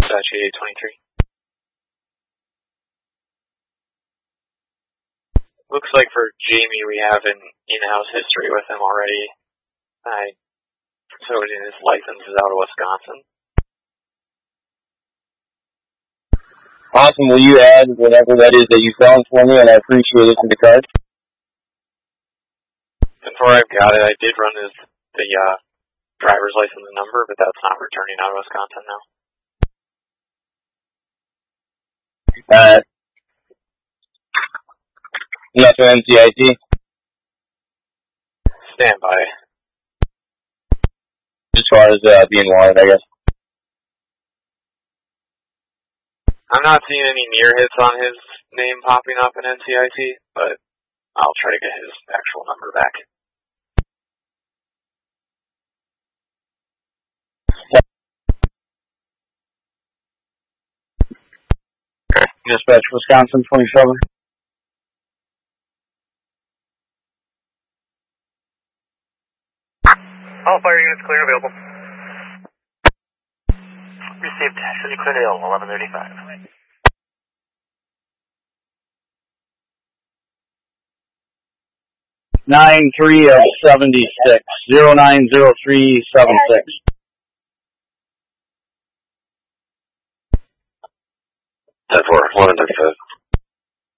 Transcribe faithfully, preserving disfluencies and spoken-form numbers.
Dispatch eight twenty-three. Looks like for Jamie we have an in-house history with him already. I so his license is out of Wisconsin. Awesome. Will you add whatever that is that you found for me, and I appreciate it to the card? Before I've got it, I did run his the uh, driver's license number, but that's not returning out of Wisconsin now. Uh, yes, so N C I T. Stand by. As far as uh, being wanted, I guess. I'm not seeing any near hits on his name popping up in N C I T, but I'll try to get his actual number back. Dispatch Wisconsin twenty-seven. All fire units clear, available. Received. Should you clear to eleven thirty-five. Nine three of seventy six zero nine zero three seven six. Ten four one and thirty five.